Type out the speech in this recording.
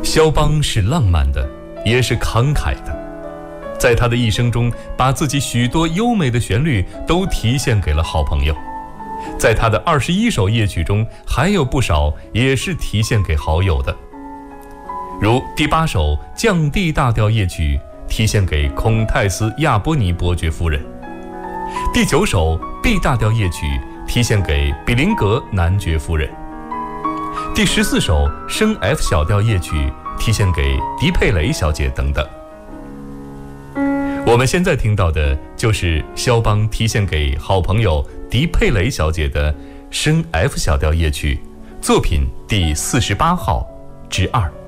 肖邦是浪漫的，也是慷慨的，在他的一生中，把自己许多优美的旋律都体现给了好朋友。在他的21首夜曲中，还有不少也是体现给好友的，如第8首降 D 大调夜曲体现给孔泰斯亚波尼伯爵夫人，第9首 B 大调夜曲体现给比林格男爵夫人，第14首升 F 小调夜曲体现给迪佩雷小姐等等。我们现在听到的就是肖邦体现给好朋友迪佩雷小姐的升 F 小调夜曲，作品第48号之2。